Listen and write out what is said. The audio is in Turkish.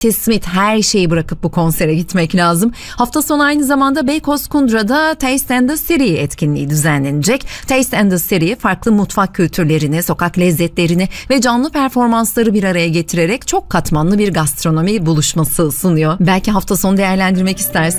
Smith, her şeyi bırakıp bu konsere gitmek lazım. Hafta sonu aynı zamanda Beykoz Kundra'da Taste and the City etkinliği düzenlenecek. Taste and the City farklı mutfak kültürlerini, sokak lezzetlerini ve canlı performansları bir araya getirerek çok katmanlı bir gastronomi buluşması sunuyor. Belki hafta sonu değerlendirmek istersin.